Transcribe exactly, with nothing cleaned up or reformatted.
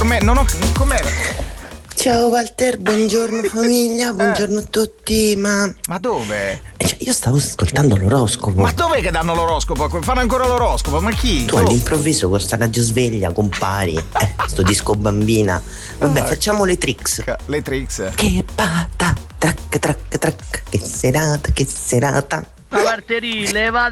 tormento. Non ho. Com'era? Ciao Walter, buongiorno famiglia, buongiorno a tutti, ma... Ma dove? Cioè, io stavo ascoltando l'oroscopo. Ma dov'è che danno l'oroscopo? Fanno ancora l'oroscopo? Ma chi? Tu all'improvviso con sta radio sveglia compari. Eh, sto disco bambina. Vabbè, Ah, facciamo le tricks. Le tricks. Che pata, trac, trac, trac, che serata, che serata. Ma Valtteri, leva